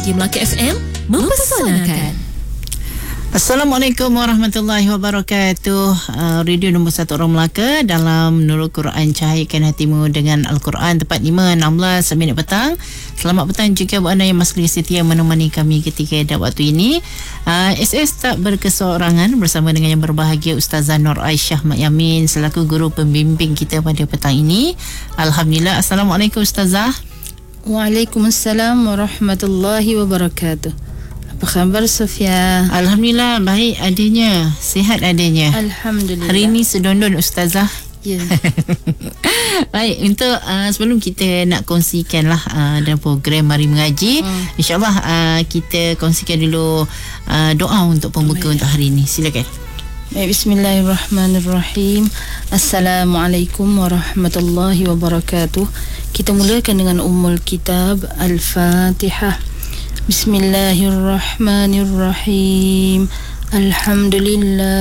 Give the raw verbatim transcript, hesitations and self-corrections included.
Pagi Melaka F M mempersanakan. Assalamualaikum warahmatullahi wabarakatuh. uh, Radio nombor satu orang Melaka dalam Nurul Quran, cahayakan hatimu dengan Al-Quran. Tepat lima enam belas minit petang. Selamat petang juga buat anda yang masih setia menemani kami ketika pada waktu ini. uh, S S tak berkesorangan bersama dengan yang berbahagia Ustazah Nur Aisyah Mak Yamin selaku guru pembimbing kita pada petang ini. Alhamdulillah. Assalamualaikum Ustazah. Waalaikumsalam warahmatullahi wabarakatuh. Apa khabar Sofia? Alhamdulillah, baik adanya, sihat adanya. Alhamdulillah. Hari ini sedondon Ustazah. Ya. Baik, untuk uh, sebelum kita nak kongsikan lah uh, dalam program Mari Mengaji, hmm. InsyaAllah uh, kita kongsikan dulu uh, doa untuk pembuka Baik. Untuk hari ini. Silakan. Baik, bismillahirrahmanirrahim. Assalamualaikum warahmatullahi wabarakatuh. Kita mulakan dengan Ummul Kitab Al-Fatihah. Bismillahirrahmanirrahim. Alhamdulillah.